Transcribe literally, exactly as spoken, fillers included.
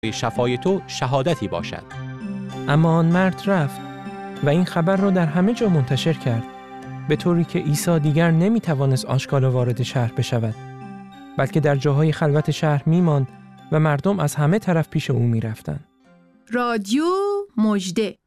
شفای تو شهادتی باشد. اما آن مرد رفت و این خبر را در همه جا منتشر کرد، به طوری که عیسی دیگر نمی‌توانست آشکارا وارد شهر بشود، بلکه در جاهای خلوت شهر می‌ماند و مردم از همه طرف پیش او می‌رفتند. رادیو مژده.